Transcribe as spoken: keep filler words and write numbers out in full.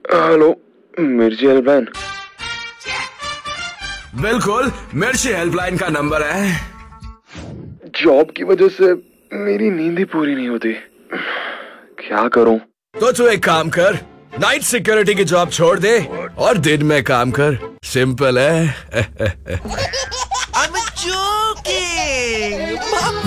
Hello, मिर्ची helpline. बिल्कुल, मिर्ची हेल्पलाइन का नंबर है। जॉब की वजह से मेरी नींद ही पूरी नहीं होती, क्या करूं? तो तू एक काम कर, नाइट सिक्योरिटी की जॉब छोड़ दे और दिन में काम कर। सिंपल है। I'm joking!